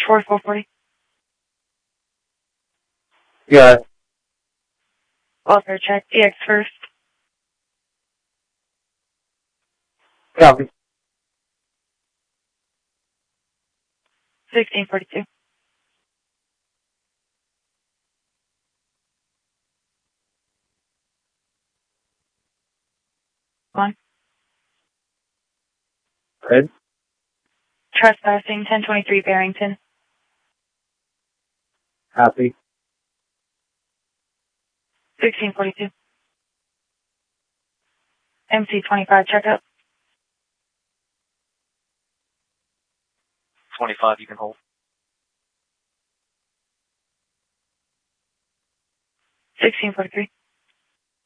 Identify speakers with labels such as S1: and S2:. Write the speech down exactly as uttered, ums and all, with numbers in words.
S1: four four forty.
S2: Got it.
S1: Welfare check. E X first.
S2: Copy.
S1: sixteen forty-two. One.
S2: Red.
S1: Trespassing, ten twenty-three Barrington.
S2: Copy.
S1: sixteen forty-two. M C twenty-five checkup.
S3: twenty-five, you can hold.
S1: sixteen forty-three.